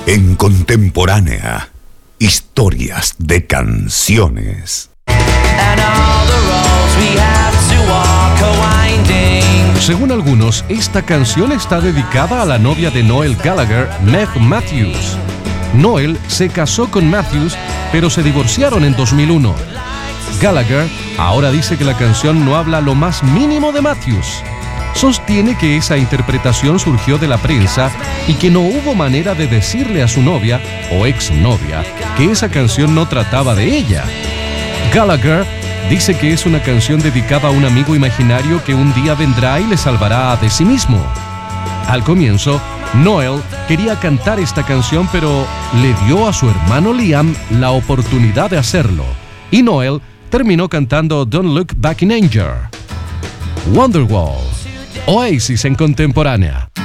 En Contemporánea, historias de canciones. Según algunos, esta canción está dedicada a la novia de Noel Gallagher, Meg Matthews. Noel se casó con Matthews, pero se divorciaron en 2001. Gallagher ahora dice que la canción no habla lo más mínimo de Matthews. Sostiene que esa interpretación surgió de la prensa y que no hubo manera de decirle a su novia o exnovia que esa canción no trataba de ella. Gallagher dice que es una canción dedicada a un amigo imaginario que un día vendrá y le salvará de sí mismo. Al comienzo, Noel quería cantar esta canción, pero le dio a su hermano Liam la oportunidad de hacerlo. Y Noel terminó cantando Don't Look Back in Anger. Wonderwall, Oasis en Contemporánea.